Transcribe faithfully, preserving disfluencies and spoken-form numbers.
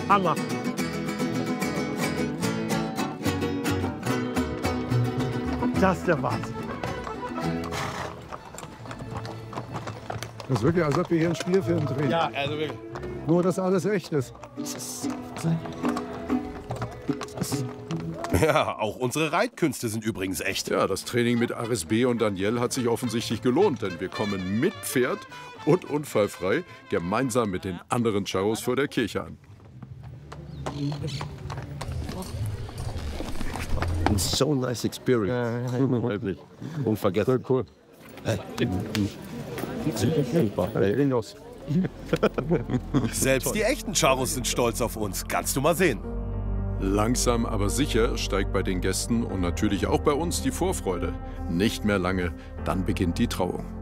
Hammer. Das ist der Wahnsinn. Das ist wirklich, als ob wir hier einen Spielfilm drehen. Ja, also wirklich. Nur, dass alles echt ist. Ja, auch unsere Reitkünste sind übrigens echt. Ja, das Training mit Aris B. und Danielle hat sich offensichtlich gelohnt, denn wir kommen mit Pferd und unfallfrei gemeinsam mit den anderen Charros vor der Kirche an. So nice experience. Wirklich. Unvergessen. Cool. Selbst die echten Charros sind stolz auf uns. Kannst du mal sehen. Langsam aber sicher steigt bei den Gästen und natürlich auch bei uns die Vorfreude. Nicht mehr lange, dann beginnt die Trauung.